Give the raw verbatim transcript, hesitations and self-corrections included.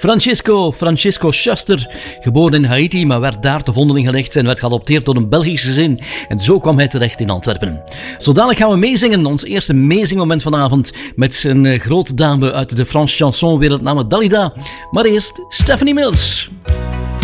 Francisco, Francisco Schuster, geboren in Haiti, maar werd daar te vondeling gelegd en werd geadopteerd door een Belgisch gezin. En zo kwam hij terecht in Antwerpen. Zo dadelijk gaan we meezingen, ons eerste meezingmoment vanavond, met een grote dame uit de Franse chansonwereld, namelijk Dalida. Maar eerst Stephanie Mills.